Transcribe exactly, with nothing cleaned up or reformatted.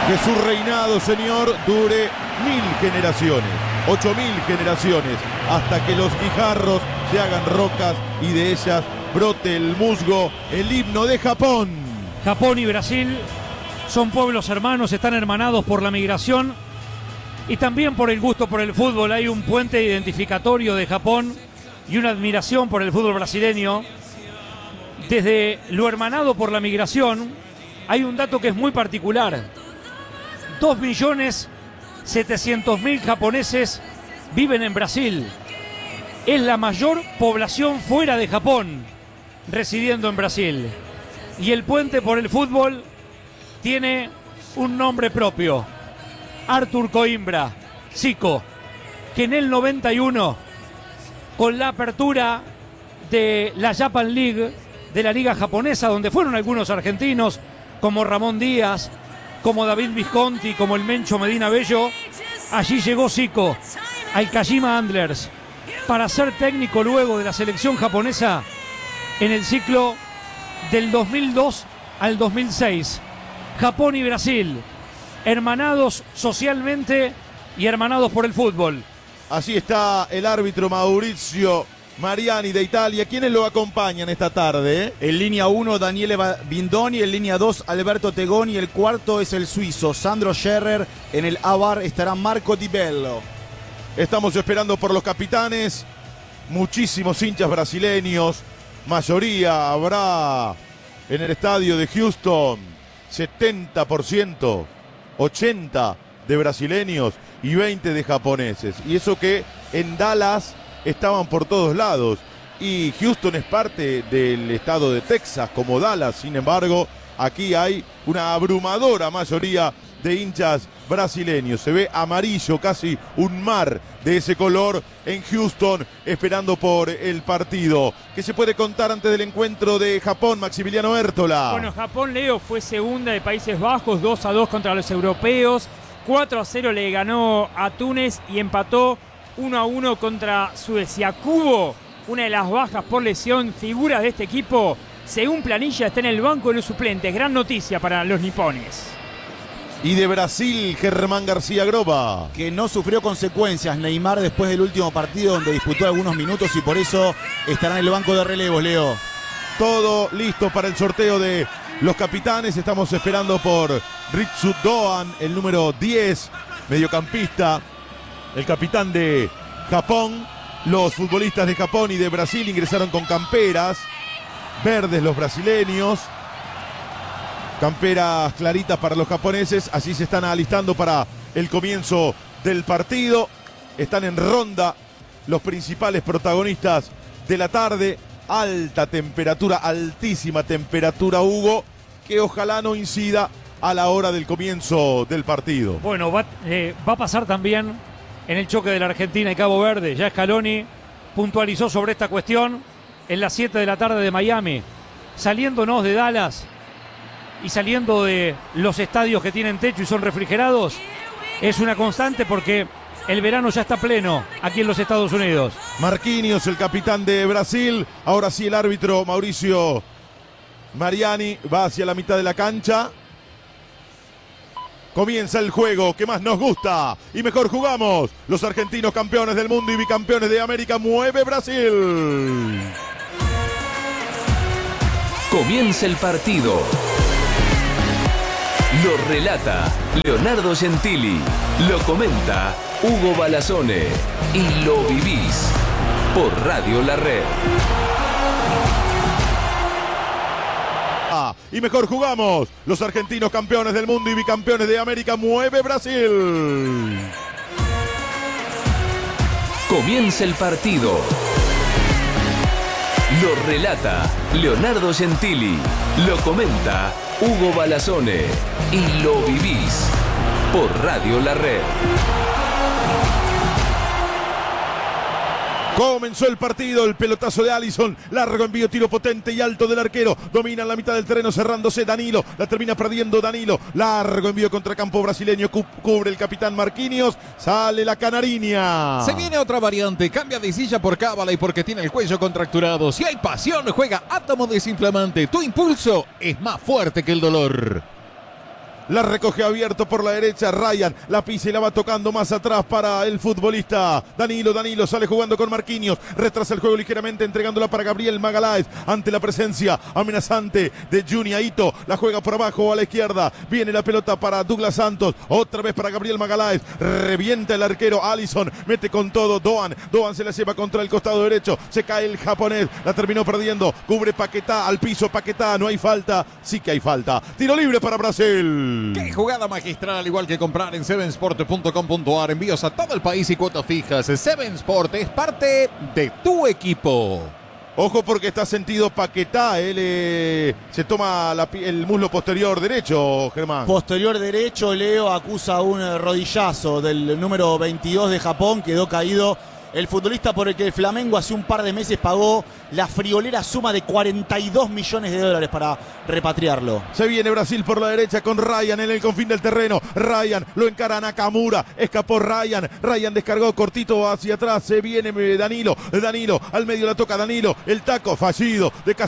Que su reinado, señor, dure mil generaciones, ocho mil generaciones, hasta que los guijarros se hagan rocas y de ellas brote el musgo, el himno de Japón. Japón y Brasil son pueblos hermanos, están hermanados por la migración y también por el gusto por el fútbol. Hay un puente identificatorio de Japón y una admiración por el fútbol brasileño. Desde lo hermanado por la migración, hay un dato que es muy particular. dos millones setecientos mil japoneses viven en Brasil. Es la mayor población fuera de Japón residiendo en Brasil. Y el puente por el fútbol tiene un nombre propio. Arthur Coimbra, Zico, que en el noventa y uno, con la apertura de la Japan League, de la liga japonesa, donde fueron algunos argentinos, como Ramón Díaz, como David Visconti, como el Mencho Medina Bello, allí llegó Zico al Kashima Antlers para ser técnico luego de la selección japonesa en el ciclo del dos mil dos al dos mil seis. Japón y Brasil, hermanados socialmente y hermanados por el fútbol. Así está el árbitro Maurizio Mariani de Italia. ¿Quiénes lo acompañan esta tarde? Eh? En línea uno, Daniele Bindoni. En línea dos, Alberto Tegoni. El cuarto es el suizo, Sandro Scherrer. En el A V A R estará Marco Di Bello. Estamos esperando por los capitanes. Muchísimos hinchas brasileños. Mayoría habrá en el estadio de Houston. setenta por ciento, ochenta por ciento de brasileños y veinte de japoneses. Y eso que en Dallas estaban por todos lados. Y Houston es parte del estado de Texas, como Dallas. Sin embargo, aquí hay una abrumadora mayoría de hinchas brasileños. Se ve amarillo, casi un mar de ese color en Houston, esperando por el partido. ¿Qué se puede contar antes del encuentro de Japón, Maximiliano Hértola? Bueno, Japón, Leo, fue segunda de Países Bajos, dos a dos contra los europeos. cuatro a cero le ganó a Túnez y empató uno a uno contra Suecia. Kubo, una de las bajas por lesión, figuras de este equipo, según planilla está en el banco de los suplentes. Gran noticia para los nipones. Y de Brasil, Germán García Groba, que no sufrió consecuencias Neymar después del último partido, donde disputó algunos minutos y por eso estará en el banco de relevos, Leo. Todo listo para el sorteo de los capitanes. Estamos esperando por Ritsu Doan, el número diez, mediocampista, el capitán de Japón. Los futbolistas de Japón y de Brasil ingresaron con camperas verdes, los brasileños. Camperas claritas para los japoneses. Así se están alistando para el comienzo del partido. Están en ronda los principales protagonistas de la tarde. Alta temperatura, altísima temperatura, Hugo, que ojalá no incida a la hora del comienzo del partido. Bueno, va, eh, va a pasar también en el choque de la Argentina y Cabo Verde. Ya Scaloni puntualizó sobre esta cuestión en las siete de la tarde de Miami. Saliéndonos de Dallas y saliendo de los estadios que tienen techo y son refrigerados, es una constante porque el verano ya está pleno aquí en los Estados Unidos. Marquinhos, el capitán de Brasil. Ahora sí el árbitro Mauricio Mariani va hacia la mitad de la cancha. Comienza el juego que más nos gusta y mejor jugamos. Los argentinos campeones del mundo y bicampeones de América. Mueve Brasil. Comienza el partido. Lo relata Leonardo Gentili. Lo comenta Hugo Balazone. Y lo vivís por Radio La Red. Y mejor jugamos. Los argentinos campeones del mundo y bicampeones de América. Mueve Brasil. Comienza el partido. Lo relata Leonardo Gentili. Lo comenta Hugo Balazone. Y lo vivís por Radio La Red. Comenzó el partido, el pelotazo de Alisson, largo envío, tiro potente y alto del arquero, domina en la mitad del terreno cerrándose Danilo, la termina perdiendo Danilo, largo envío contra campo brasileño, cu cubre el capitán Marquinhos, sale la canariña. Se viene otra variante, cambia de silla por cábala y porque tiene el cuello contracturado. Si hay pasión, juega Átomo Desinflamante, tu impulso es más fuerte que el dolor. La recoge abierto por la derecha Ryan, la pisa y la va tocando más atrás para el futbolista Danilo. Danilo sale jugando con Marquinhos, retrasa el juego ligeramente entregándola para Gabriel Magaláes ante la presencia amenazante de Juni Aito. La juega por abajo a la izquierda, viene la pelota para Douglas Santos, otra vez para Gabriel Magaláes, revienta el arquero Alisson, mete con todo Doan, Doan se la lleva contra el costado derecho, se cae el japonés, la terminó perdiendo, cubre Paquetá, al piso Paquetá, no hay falta, sí que hay falta, tiro libre para Brasil. Qué jugada magistral, igual que comprar en seven sport punto com punto a r. Envíos a todo el país y cuotas fijas. seven Sport es parte de tu equipo. Ojo porque está sentido Paquetá, él eh, se toma la, el muslo posterior derecho, Germán. Posterior derecho, Leo acusa un rodillazo del número veintidós de Japón, quedó caído el futbolista por el que el Flamengo hace un par de meses pagó la friolera suma de cuarenta y dos millones de dólares para repatriarlo. Se viene Brasil por la derecha con Ryan en el confín del terreno. Ryan lo encara Nakamura. Escapó Ryan. Ryan descargó cortito hacia atrás. Se viene Danilo. Danilo al medio la toca Danilo. El taco fallido de